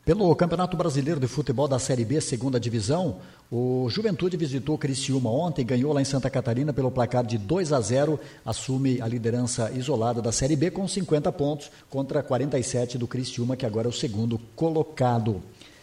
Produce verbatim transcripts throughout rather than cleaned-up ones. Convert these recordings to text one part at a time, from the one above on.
Pelo Campeonato Brasileiro de Futebol da Série B, segunda divisão, o Juventude visitou Criciúma ontem, ganhou lá em Santa Catarina pelo placar de dois a zero, assume a liderança isolada da Série B com cinquenta pontos contra quarenta e sete do Criciúma, que agora é o segundo colocado.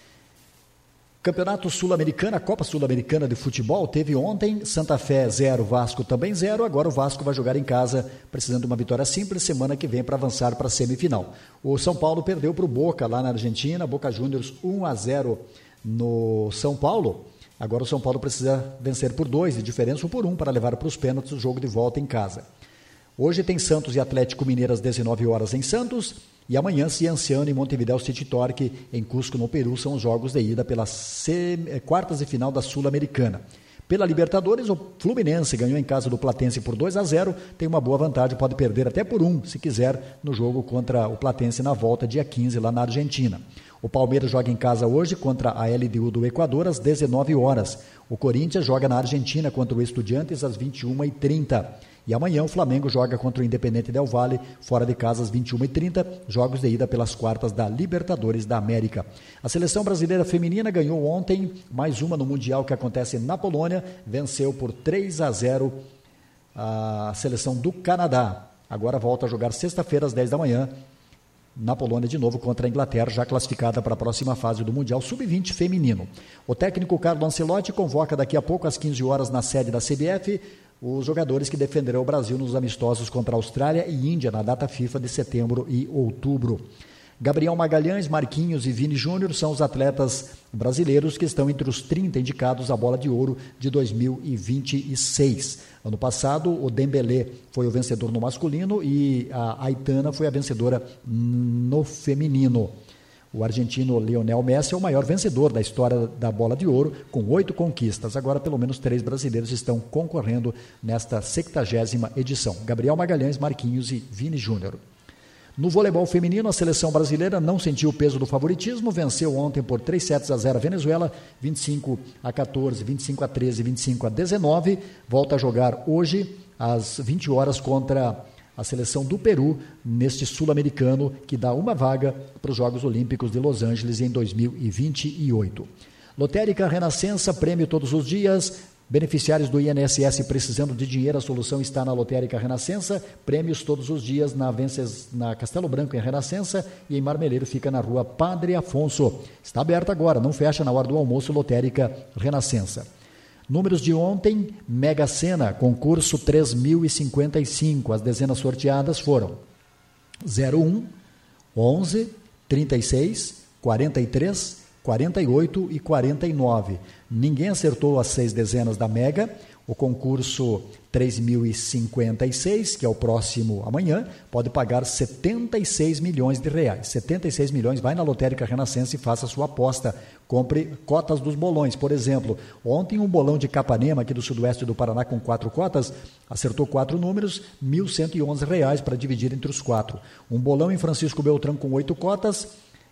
Campeonato Sul-Americano, a Copa Sul-Americana de Futebol, teve ontem Santa Fé zero, Vasco também zero, agora o Vasco vai jogar em casa, precisando de uma vitória simples, semana que vem para avançar para a semifinal. O São Paulo perdeu para o Boca, lá na Argentina, Boca Juniors um a zero no São Paulo, agora o São Paulo precisa vencer por dois, de diferença ou por um, para levar para os pênaltis o jogo de volta em casa. Hoje tem Santos e Atlético Mineiro às dezenove horas em Santos, e amanhã Cienciano e Montevideo City Torque em Cusco, no Peru, são os jogos de ida pelas sem... quartas de final da Sul-Americana. Pela Libertadores, o Fluminense ganhou em casa do Platense por dois a zero, tem uma boa vantagem, pode perder até por um, se quiser, no jogo contra o Platense na volta, dia quinze, lá na Argentina. O Palmeiras joga em casa hoje contra a L D U do Equador às dezenove horas. O Corinthians joga na Argentina contra o Estudiantes às vinte e uma e trinta. E amanhã o Flamengo joga contra o Independente Del Valle, fora de casa às vinte e uma e trinta, jogos de ida pelas quartas da Libertadores da América. A seleção brasileira feminina ganhou ontem mais uma no Mundial que acontece na Polônia, venceu por três a zero a seleção do Canadá. Agora volta a jogar sexta-feira às dez da manhã, na Polônia de novo contra a Inglaterra, já classificada para a próxima fase do Mundial sub vinte feminino. O técnico Carlo Ancelotti convoca daqui a pouco às quinze horas na sede da C B F os jogadores que defenderão o Brasil nos amistosos contra a Austrália e Índia na data FIFA de setembro e outubro. Gabriel Magalhães, Marquinhos e Vini Júnior são os atletas brasileiros que estão entre os trinta indicados à Bola de Ouro de dois mil e vinte e seis. Ano passado, o Dembélé foi o vencedor no masculino e a Aitana foi a vencedora no feminino. O argentino Lionel Messi é o maior vencedor da história da Bola de Ouro, com oito conquistas. Agora, pelo menos três brasileiros estão concorrendo nesta sextagésima edição. Gabriel Magalhães, Marquinhos e Vini Júnior. No voleibol feminino, a seleção brasileira não sentiu o peso do favoritismo, venceu ontem por três sets a zero a Venezuela, vinte e cinco a quatorze, vinte e cinco a treze, vinte e cinco a dezenove. Volta a jogar hoje, às vinte horas, contra a seleção do Peru, neste sul-americano, que dá uma vaga para os Jogos Olímpicos de Los Angeles em dois mil e vinte e oito. Lotérica Renascença, prêmio todos os dias. Beneficiários do I N S S precisando de dinheiro, a solução está na Lotérica Renascença. Prêmios todos os dias na, Vences, na Castelo Branco, em Renascença, e em Marmeleiro fica na rua Padre Afonso. Está aberta agora, não fecha na hora do almoço, Lotérica Renascença. Números de ontem, Mega Sena, concurso três mil e cinquenta e cinco. As dezenas sorteadas foram zero um, onze, trinta e seis, quarenta e três, quarenta e oito e quarenta e nove. Ninguém acertou as seis dezenas da Mega. O concurso três mil e cinquenta e seis, que é o próximo amanhã, pode pagar setenta e seis milhões de reais. setenta e seis milhões, vai na Lotérica Renascença e faça a sua aposta. Compre cotas dos bolões. Por exemplo, ontem um bolão de Capanema, aqui do sudoeste do Paraná, com quatro cotas, acertou quatro números, mil cento e onze reais para dividir entre os quatro. Um bolão em Francisco Beltrão com oito cotas,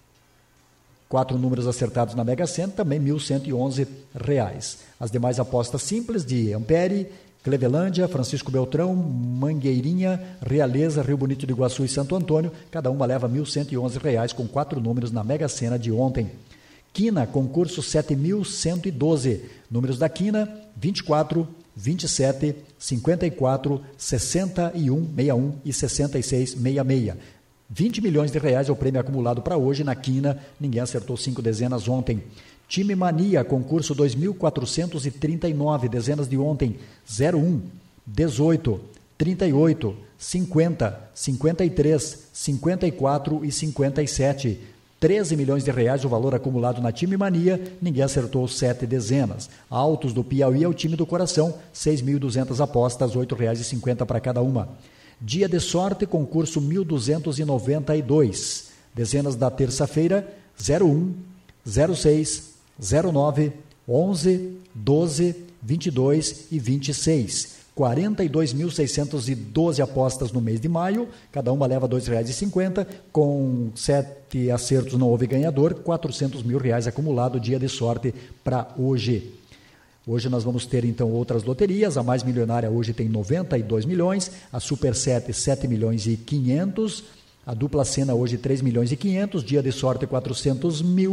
quatro números acertados na Mega Sena, também mil cento e onze reais. As demais apostas simples de Ampere, Clevelândia, Francisco Beltrão, Mangueirinha, Realeza, Rio Bonito de Iguaçu e Santo Antônio, cada uma leva mil cento e onze reais com quatro números na Mega Sena de ontem. Quina, concurso sete mil cento e doze, números da Quina, vinte e quatro, vinte e sete, cinquenta e quatro, sessenta e um, sessenta e um e sessenta e seis, sessenta e seis. vinte milhões de reais é o prêmio acumulado para hoje na Quina, ninguém acertou cinco dezenas ontem. Time Mania, concurso dois mil quatrocentos e trinta e nove, dezenas de ontem, zero um, dezoito, trinta e oito, cinquenta, cinquenta e três, cinquenta e quatro e cinquenta e sete. treze milhões de reais o valor acumulado na Time Mania, ninguém acertou sete dezenas. Altos do Piauí é o time do coração, seis mil e duzentas apostas, oito reais e cinquenta para cada uma. Dia de sorte, concurso mil duzentos e noventa e dois. Dezenas da terça-feira, zero um, zero seis, zero nove, onze, doze, vinte e dois e vinte e seis. quarenta e dois mil seiscentas e doze apostas no mês de maio, cada uma leva dois reais e cinquenta, com sete acertos não houve ganhador, quatrocentos mil reais acumulado, dia de sorte para hoje. Hoje nós vamos ter então outras loterias, a mais milionária hoje tem noventa e dois milhões, a Super sete, sete milhões e quinhentos, a dupla Sena hoje três milhões e quinhentos, dia de sorte quatrocentos mil.